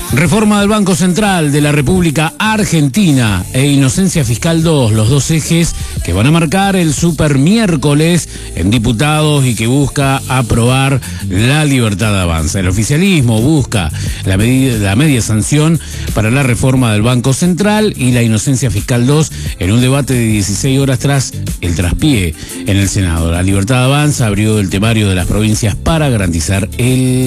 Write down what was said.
Reforma del Banco Central de la República Argentina e Inocencia Fiscal 2, los dos ejes que van a marcar el super miércoles en diputados y que busca aprobar la libertad de avanza. El oficialismo busca la media sanción para la reforma del Banco Central y la Inocencia Fiscal 2 en un debate de 16 horas tras el traspié en el Senado. La libertad de avanza abrió el temario de las provincias para garantizar el